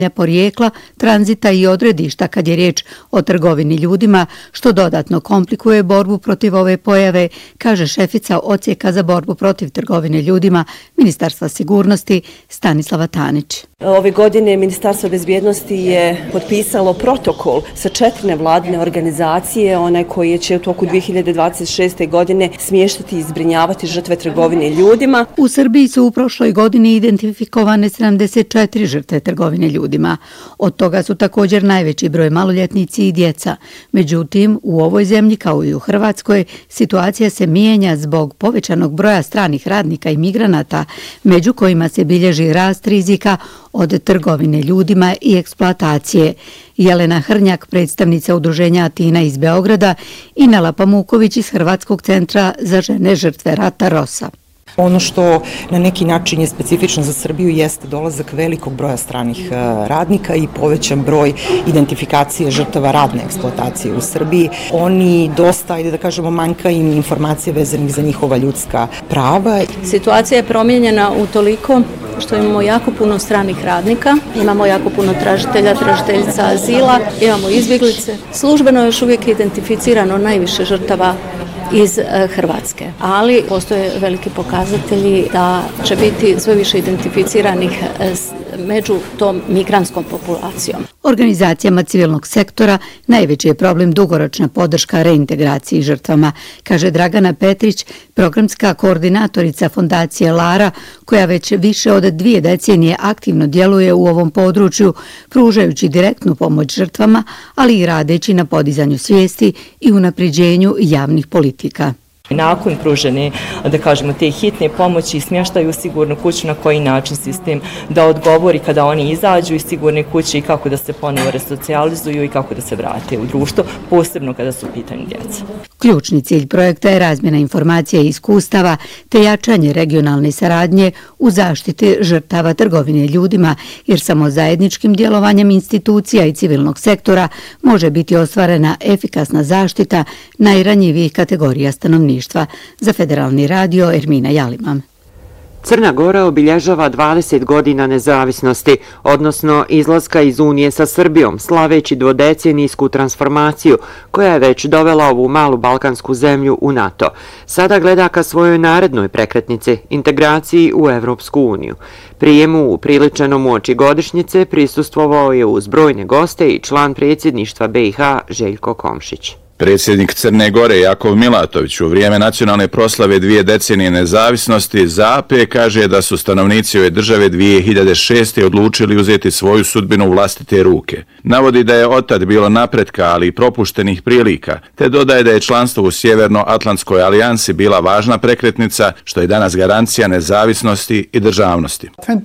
porijekla, tranzita i odredišta kad je riječ o trgovini ljudima, što dodatno komplikuje borbu protiv ove pojave, kaže šefica odsjeka za borbu protiv trgovine ljudima Ministarstva sigurnosti Stanislava Tanić. Ove godine Ministarstvo bezbjednosti je potpisalo protokol sa 4 nevladine organizacije, onaj koji će u toku 2026. godine smještati i zbrinjavati žrtve trgovine ljudima. U Srbiji su u prošloj godini identifikovane 74 žrtve trgovine ljudima. Od toga su također najveći broj maloljetnici i djeca. Međutim, u ovoj zemlji kao i u Hrvatskoj situacija se mijenja zbog povećanog broja stranih radnika i migranata, među kojima se bilježi rast rizika od trgovine ljudima i eksploatacije. Jelena Hrnjak, predstavnica udruženja Atina iz Beograda, i Nela Pamuković iz Hrvatskog centra za žene žrtve rata ROSA. Ono što na neki način je specifično za Srbiju jeste dolazak velikog broja stranih radnika i povećan broj identifikacije žrtava radne eksploatacije u Srbiji. Oni dosta, ajde da kažemo, manjka im informacije vezanih za njihova ljudska prava. Situacija je promijenjena utoliko što imamo jako puno stranih radnika, imamo jako puno tražiteljica azila, imamo izbjeglice. Službeno je još uvijek identificirano najviše žrtava iz Hrvatske, ali postoje veliki pokazatelji da će biti sve više identificiranih među tom migrantskom populacijom. Organizacijama civilnog sektora najveći je problem dugoročna podrška reintegraciji žrtvama, kaže Dragana Petrić, programska koordinatorica fondacije Lara, koja već više od 2 decenije aktivno djeluje u ovom području, pružajući direktnu pomoć žrtvama, ali i radeći na podizanju svijesti i unapređenju javnih politika. Nakon pružene, da kažemo, te hitne pomoći i smještaju u sigurnu kuću, na koji način sistem da odgovori kada oni izađu iz sigurne kuće i kako da se ponovo resocijalizuju i kako da se vrate u društvo, posebno kada su u pitanju djeca. Ključni cilj projekta je razmjena informacija i iskustava te jačanje regionalne saradnje u zaštiti žrtava trgovine ljudima, jer samo zajedničkim djelovanjem institucija i civilnog sektora može biti ostvarena efikasna zaštita najranjivijih kategorija stanovništva. Za Federalni radio Ermina Jalima. Crna Gora obilježava 20 godina nezavisnosti, odnosno izlaska iz Unije sa Srbijom, slaveći dvodecenijsku transformaciju koja je već dovela ovu malu balkansku zemlju u NATO. Sada gleda ka svojoj narednoj prekretnici, integraciji u Evropsku uniju. Prijemu upriličenom uoči godišnjice prisustvovao je uz brojne goste i član predsjedništva BiH Željko Komšić. Predsjednik Crne Gore Jakov Milatović u vrijeme nacionalne proslave 2 decenije nezavisnosti za AP kaže da su stanovnici ove države 2006. odlučili uzeti svoju sudbinu u vlastite ruke. Navodi da je otad bilo napretka, ali i propuštenih prilika, te dodaje da je članstvo u Sjevernoatlantskoj alijansi bila važna prekretnica, što je danas garancija nezavisnosti i državnosti.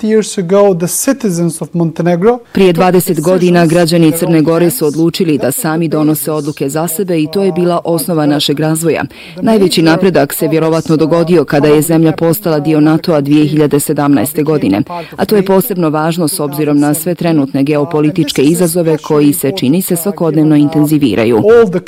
Prije 20 godina građani Crne Gore su odlučili da sami donose odluke za sebe i to je bila osnova našeg razvoja. Najveći napredak se vjerovatno dogodio kada je zemlja postala dio NATO-a 2017. godine, a to je posebno važno s obzirom na sve trenutne geopolitičke izazove koji se čini se svakodnevno intenziviraju.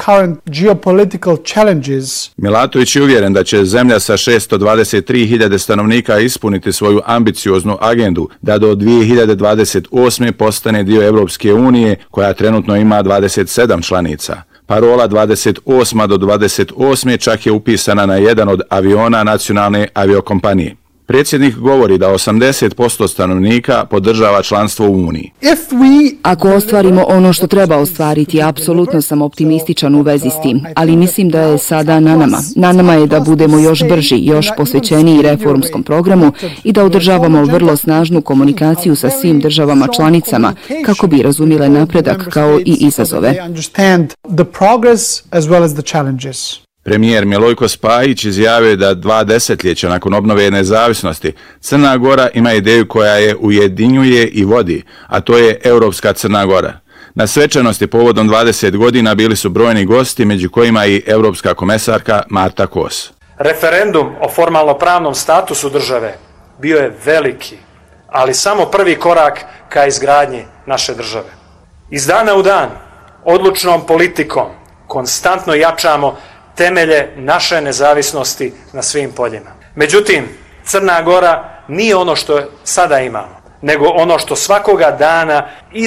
Milatović je uvjeren da će zemlja sa 623.000 stanovnika ispuniti svoju ambicioznu agendu da do 2028. postane dio Evropske unije, koja trenutno ima 27 članica. Parola 28. do 28. čak je upisana na jedan od aviona nacionalne aviokompanije. Predsjednik govori da 80% stanovnika podržava članstvo u Uniji. Ako ostvarimo ono što treba ostvariti, apsolutno sam optimističan u vezi s tim, ali mislim da je sada na nama. Na nama je da budemo još brži, još posvećeniji reformskom programu i da održavamo vrlo snažnu komunikaciju sa svim državama članicama kako bi razumjele napredak kao i izazove. Premijer Milojko Spajić izjavio da 2 desetljeća nakon obnove nezavisnosti Crna Gora ima ideju koja je ujedinjuje i vodi, a to je Europska Crna Gora. Na svečanosti povodom 20 godina bili su brojni gosti, među kojima i europska komesarka Marta Kos. Referendum o formalno-pravnom statusu države bio je veliki, ali samo prvi korak ka izgradnji naše države. Iz dana u dan, odlučnom politikom, konstantno jačamo temelje naše nezavisnosti na svim poljima. Međutim, Crna Gora nije ono što sada imamo. nego ono što svakoga dana